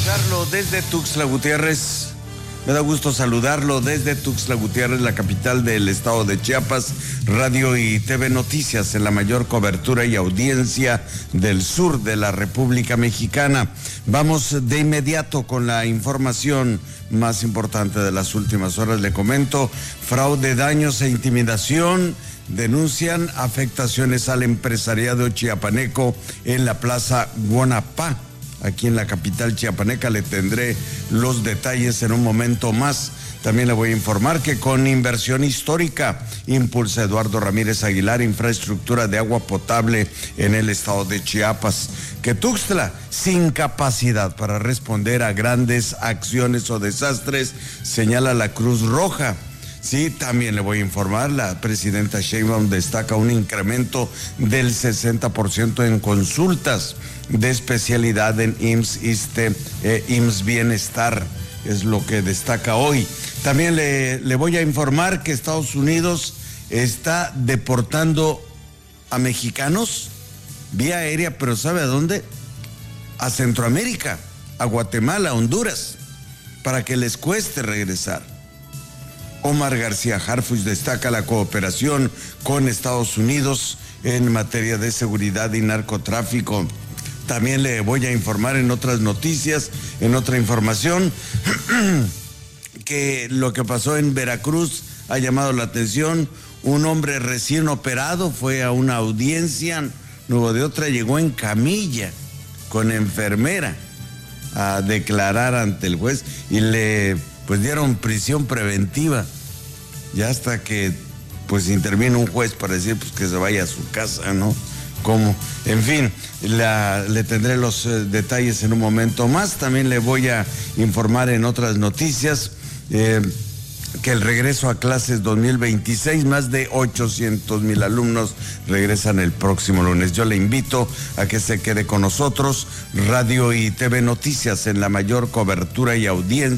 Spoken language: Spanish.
saludarlo desde Tuxtla Gutiérrez. Me da gusto saludarlo desde Tuxtla Gutiérrez, la capital del estado de Chiapas. Radio y TV Noticias en la mayor cobertura y audiencia del sur de la República Mexicana. Vamos de inmediato con la información más importante de las últimas horas. Le comento: fraude, daños e intimidación. Denuncian afectaciones al empresariado chiapaneco en la Plaza Guanapá, aquí en la capital chiapaneca. Le tendré los detalles en un momento más. También le voy a informar que con inversión histórica impulsa Eduardo Ramírez Aguilar infraestructura de agua potable en el estado de Chiapas. Que Tuxtla, sin capacidad para responder a grandes acciones o desastres, señala la Cruz Roja. Sí, también le voy a informar, la presidenta Sheinbaum destaca un incremento del 60% en consultas de especialidad en IMSS Bienestar, es lo que destaca hoy. También le voy a informar que Estados Unidos está deportando a mexicanos vía aérea, pero ¿sabe a dónde? A Centroamérica, a Guatemala, a Honduras, para que les cueste regresar. Omar García Harfuch destaca la cooperación con Estados Unidos en materia de seguridad y narcotráfico. También le voy a informar en otras noticias, en otra información, que lo que pasó en Veracruz ha llamado la atención. Un hombre recién operado fue a una audiencia, luego de otra llegó en camilla con enfermera a declarar ante el juez y le dieron prisión preventiva, ya hasta que interviene un juez para decir que se vaya a su casa, ¿no? ¿Cómo? En fin, le tendré los detalles en un momento más. También le voy a informar en otras noticias que el regreso a clases 2026, más de 800,000 alumnos regresan el próximo lunes. Yo le invito a que se quede con nosotros. Radio y TV Noticias en la mayor cobertura y audiencia